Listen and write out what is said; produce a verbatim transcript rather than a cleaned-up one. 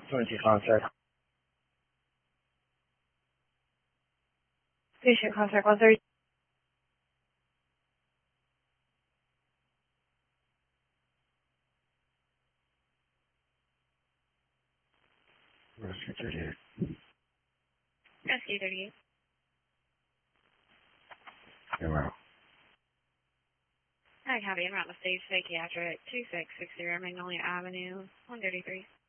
twenty-two contact. Patient contact one thirty. Rescue thirty-eight. Rescue thirty-eight. You're out. I copy. I'm out the stage psychiatric two six six zero Magnolia Avenue, one thirty-three.